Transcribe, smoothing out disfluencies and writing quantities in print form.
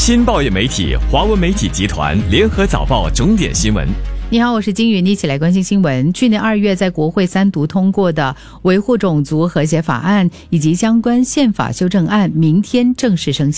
新报业媒体华文媒体集团联合早报重点新闻。 你好，我是金云，一起来关心新闻。去年2月在国会3读通过的维护种族和谐法案以及相关宪法修正案，明天正式生效。